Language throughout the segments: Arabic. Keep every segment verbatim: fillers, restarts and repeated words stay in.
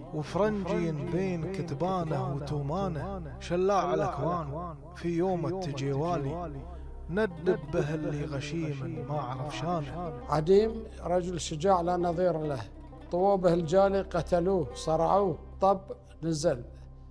وفرنجي بين كتبانه وتومانه، شلاع الأكوان في يوم التجيوالي، ندب به اللي غشيم ما عرف شانه. عديم رجل شجاع لا نظير له، طوبه الجالي قتلوه صرعوه، طب نزل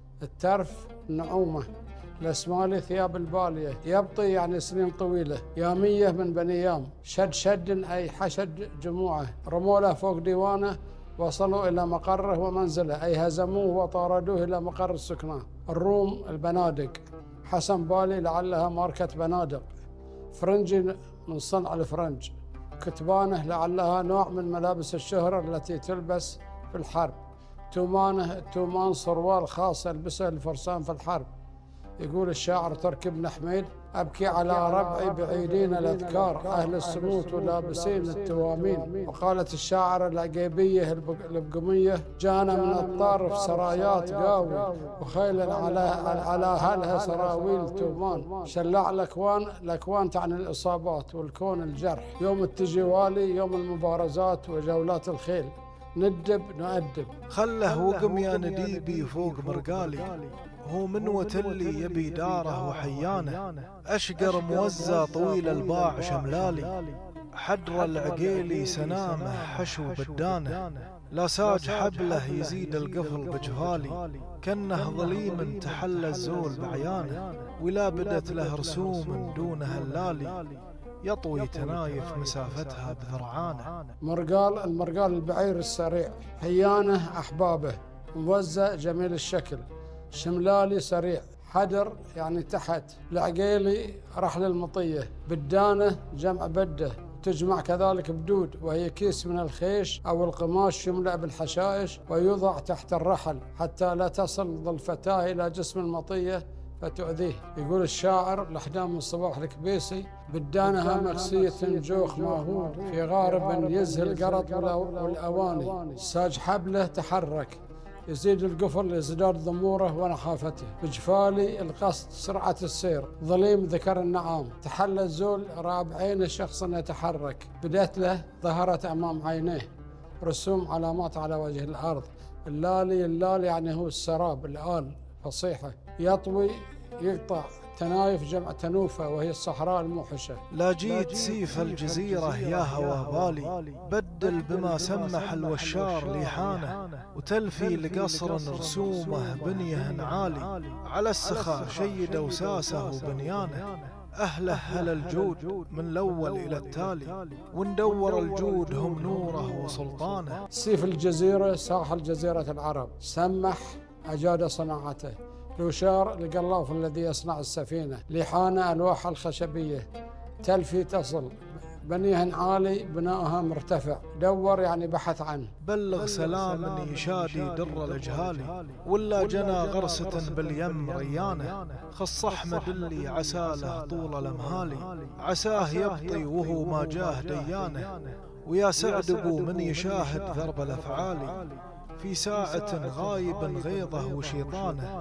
الترف نعومه، الاسمالي ثياب الباليه، يبطي يعني سنين طويله، ياميه من بني يام، شد شد اي حشد جموعه، رموله فوق ديوانه وصلوا الى مقره ومنزله، اي هزموه وطاردوه الى مقر السكنى. الروم البنادق، حسن بالي لعلها ماركه بنادق، فرنجي من صنع الفرنج، كتبانه لعلها نوع من ملابس الشهرة التي تلبس في الحرب، تومانه التومان صروال خاص يلبسه الفرسان في الحرب. يقول الشاعر تركي بن حميد: أبكي على ربعي بعيدين الأذكار، أهل السموت ولابسين التوامين. وقالت الشاعر العقيبية البقمية: جانا من الطارف سرايات قاوي، وخيلا على على هلها سراويل تومان. شلاع الأكوان، الأكوان تعني الإصابات والكون الجرح. يوم التجيوالي يوم المبارزات وجولات الخيل، ندب نؤدب. خله وقم يا نديبي فوق مرقالي، هو من وتلي يبي داره وحيانه، أشقر موزة طويل الباع شملالي، حدر العقيلي سنامه حشو بدانه، لا ساج حبله يزيد القفل بجهالي، كنه ظليم تحل الزول بعيانه، ولا بدت له رسوم دون هلالي، يطوي تنايف مسافتها بذرعانه. مرقال، المرقال البعير السريع، حيانه أحبابه، موزة جميل الشكل، شملالي سريع، حدر يعني تحت، العقيلي رحل المطية، بدانة جمع بدة، تجمع كذلك بدود، وهي كيس من الخيش أو القماش يملأ بالحشائش ويوضع تحت الرحل حتى لا تصل ظلفتاه إلى جسم المطية فتؤذيه. يقول الشاعر لحدام من الصباح الكبيسي: بدانها مكسية جوخ ماهود، في غارب يزهي القرط والأواني، ساج حبله تحرك، يزيد القفل يزداد ضموره ونحافته، بجفالي القصد سرعة السير، ظليم ذكر النعام، تحلى الزول راب عين شخص يتحرك، بدأت له ظهرت أمام عينيه، رسوم علامات على وجه الأرض. اللالي، اللالي يعني هو السراب، الآل فصيحة، يطوي يقطع، تنايف جمع تنوفة وهي الصحراء الموحشة. لا جيت سيف الجزيرة يا هوى بالي، بدل بما سمح الوشار ليحانه، وتلفي لقصر رسومه بنيه عالي، على السخاء شيد وساسه وبنيانه، أهله هل الجود من الأول إلى التالي، وندور الجود هم نوره وسلطانه. سيف الجزيرة ساحل جزيرة العرب، سمح أجاد صناعته، لوشار القلاف الذي يصنع السفينة، لحانة ألواح الخشبية، تلفي تصل، بنيه عالي بناؤها مرتفع، دور يعني بحث عنه. بلغ سلام يشادي در الأجهالي، ولا جنى غرسة باليم ريانه، خص أحمد اللي عساله طول الأمهالي، عساه يبطي وهو ما جاه ديانه، ويا سعد أبو من يشاهد ذرب الأفعال، في ساعة غايب غيظه وشيطانه،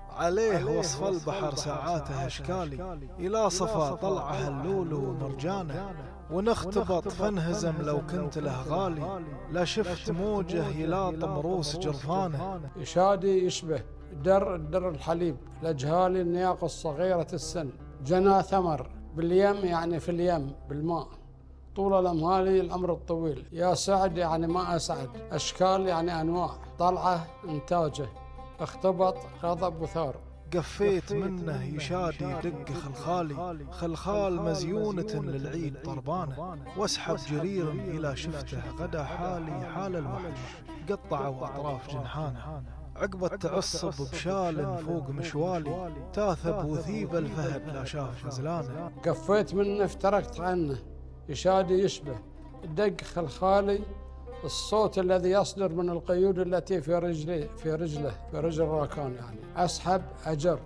عليه وصف البحر ساعاته أشكالي، إلى صفا طلعه اللول ومرجانه، ونختبط فانهزم لو كنت له غالي، لا شفت موجه يلاطم روس جرفانه. يشادي يشبه در الدر الحليب، الأجهالي النياق الصغيرة السن، جنى ثمر، باليم يعني في اليم بالماء، طول الأمهالي العمر الطويل، يا سعد يعني ما أسعد، أشكال يعني أنواع، طلعة إنتاجه، اختبط غضب وثار. قفيت منه يشادي دق خلخالي، خلخال مزيونة للعيد طربانه، واسحب جرير إلى شفته غدا حالي حال الوحش، قطعوا أطراف جنحانه، عقبة تعصب بشال فوق مشوالي، تاثب وثيب الفهد لا شاف غزلانه. قفيت منه افترقت عنه، يشادي يشبه دق خلخالي، الصوت الذي يصدر من القيود التي في رجله في رجله في رجل الراكان، يعني أسحب أجر،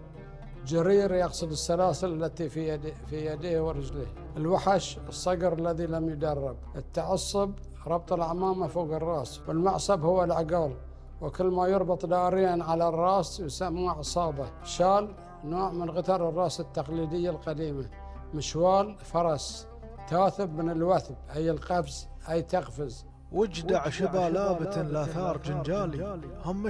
جرير يقصد السلاسل التي في يديه في يديه ورجليه، الوحش الصقر الذي لم يدرب، التعصب ربط العمامة فوق الرأس، والمعصب هو العقال، وكل ما يربط داريا على الرأس يسمى عصابة. شال نوع من غتر الرأس التقليدية القديمة، مشوال فرس، تاثب من الوثب أي القفز أي تقفز، وجدع شبا لابة لاثار جنجالي، هم